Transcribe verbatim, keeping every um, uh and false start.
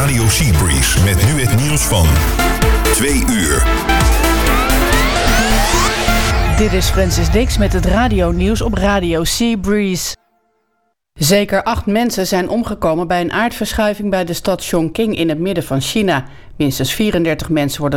Radio Seabreeze met nu het nieuws van twee uur. Dit is Francis Dix met het radionieuws op Radio Seabreeze. Zeker acht mensen zijn omgekomen bij een aardverschuiving bij de stad Chongqing in het midden van China. Minstens vierendertig mensen worden